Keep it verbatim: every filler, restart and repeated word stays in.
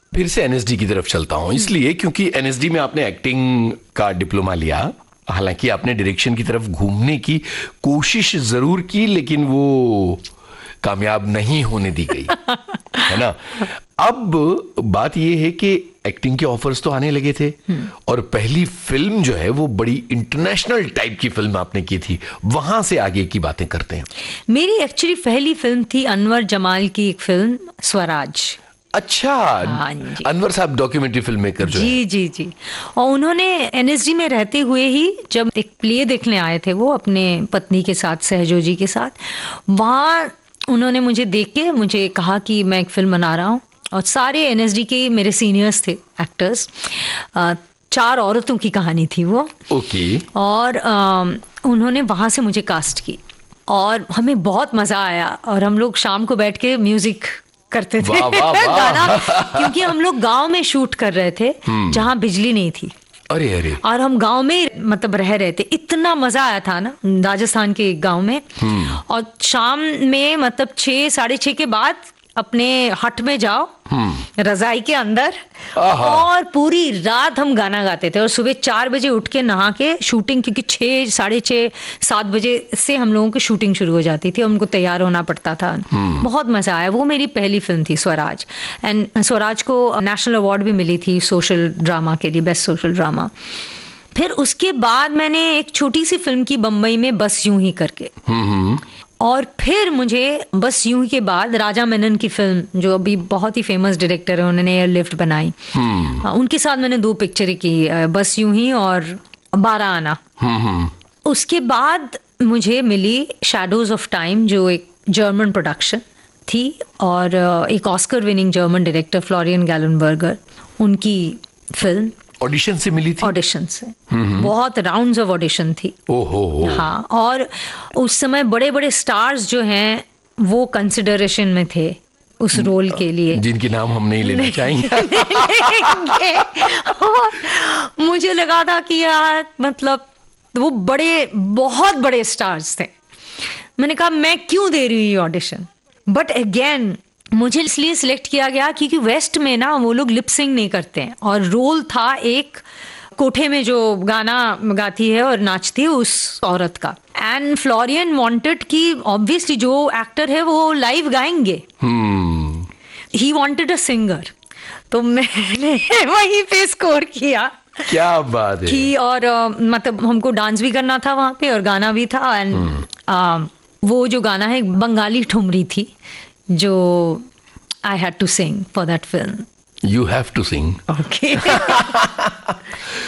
फिर से एनएसडी की तरफ चलता हूँ, इसलिए क्योंकि एनएसडी में आपने एक्टिंग का डिप्लोमा लिया, हालांकि आपने डायरेक्शन की तरफ घूमने की कोशिश जरूर की, लेकिन वो कामयाब नहीं होने दी गई, है ना। अब बात ये है कि एक्टिंग के ऑफर्स तो आने लगे थे, और पहली फिल्म जो है वो बड़ी इंटरनेशनल टाइप की फिल्म आपने की थी। वहां से आगे की बातें करते हैं। मेरी एक्चुअली पहली फिल्म थी अनवर जमाल की एक फिल्म स्वराज। अच्छा, हाँ जी। अनवर साहब डॉक्यूमेंट्री फिल्म मेकर जो जी है। जी जी। और उन्होंने एनएसडी में रहते हुए ही जब एक प्ले देखने आए थे वो अपने पत्नी के साथ, सहजो जी के साथ, वहाँ उन्होंने मुझे देख के मुझे कहा कि मैं एक फिल्म बना रहा हूँ, और सारे एनएसडी के मेरे सीनियर्स थे एक्टर्स, चार औरतों की कहानी थी वो। ओके। और आ, उन्होंने वहाँ से मुझे कास्ट की, और हमें बहुत मज़ा आया, और हम लोग शाम को बैठ के म्यूजिक करते थे। वाह, वाह, वाह। गाना, क्योंकि हम लोग गांव में शूट कर रहे थे जहाँ बिजली नहीं थी। अरे अरे। और हम गांव में मतलब रह रहे थे, इतना मजा आया था ना राजस्थान के गांव में। और शाम में मतलब छः साढ़े छः के बाद अपने हट में जाओ, रजाई के अंदर, और पूरी रात हम गाना गाते थे, और सुबह चार बजे उठ के नहा के शूटिंग, क्योंकि छः साढ़े छः सात बजे से हम लोगों की शूटिंग शुरू हो जाती थी, उनको तैयार होना पड़ता था। बहुत मजा आया। वो मेरी पहली फिल्म थी स्वराज, एंड स्वराज को नेशनल अवार्ड भी मिली थी सोशल ड्रामा के लिए, बेस्ट सोशल ड्रामा। फिर उसके बाद मैंने एक छोटी सी फिल्म की बम्बई में, बस यूं ही करके। और फिर मुझे बस यूं ही के बाद राजा मेनन की फिल्म, जो अभी बहुत ही फेमस डायरेक्टर है, उन्होंने एयरलिफ्ट बनाई, उनके साथ मैंने दो पिक्चरें की, बस यूं ही और बारह आना। उसके बाद मुझे मिली शैडोज ऑफ टाइम, जो एक जर्मन प्रोडक्शन थी, और एक Oscar winning German director Florian गैलनबर्गर, उनकी फिल्म। ऑडिशन से मिली थी? ऑडिशन से, बहुत राउंड्स ऑफ ऑडिशन थी। ओहो। हाँ, और उस समय बड़े बड़े स्टार्स जो हैं वो कंसिडरेशन में थे उस रोल के लिए, जिनकी नाम हम नहीं लेना चाहेंगे। और मुझे लगा था कि यार मतलब वो बड़े, बहुत बड़े स्टार्स थे। मैंने कहा मैं क्यों दे रही हूँ ऑडिशन, बट अगेन मुझे इसलिए सिलेक्ट किया गया क्योंकि वेस्ट में ना वो लोग लिप सिंग नहीं करते हैं, और रोल था एक कोठे में जो गाना गाती है और नाचती है उस औरत का। एंड फ्लोरियन वांटेड कि ऑब्वियसली जो एक्टर है वो लाइव गाएंगे, ही वांटेड अ सिंगर, तो मैंने वहीं पे स्कोर किया। क्या बात है। कि और uh, मतलब हमको डांस भी करना था वहाँ पे और गाना भी था। एंड uh, वो जो गाना है बंगाली ठुमरी थी, जो I had to sing for that film. You have to sing. Okay.